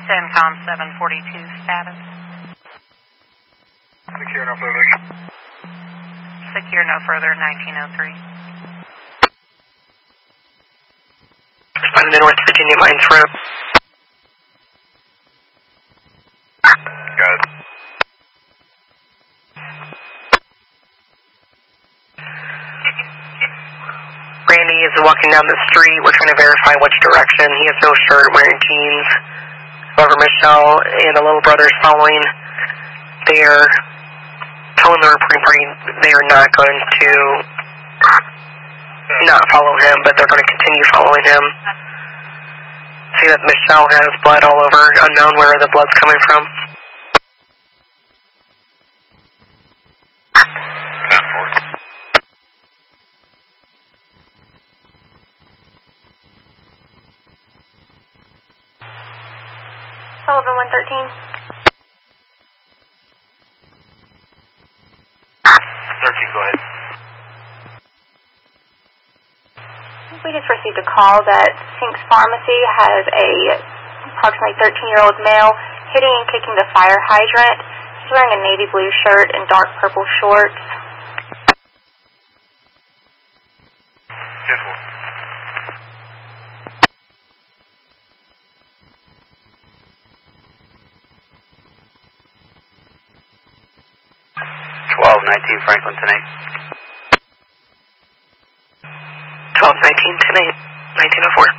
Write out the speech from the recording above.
CENTCOM 742 status. Secure no further. Secure no further, 1903. Responding to North Virginia Mines Road. Got it. Randy is walking down the street. We're trying to verify which direction. He has no shirt, wearing jeans. However, Michelle and the little brother is following. They are telling the reporting party they are not going to not follow him, but they're going to continue following him. See that Michelle has blood all over, unknown where the blood's coming from. Sullivan 113. 13, go ahead. We just received a call that Sink's Pharmacy has a approximately 13-year-old male hitting and kicking the fire hydrant. He's wearing a navy blue shirt and dark purple shorts. Careful. Franklin tonight. 1219 tonight, 1904.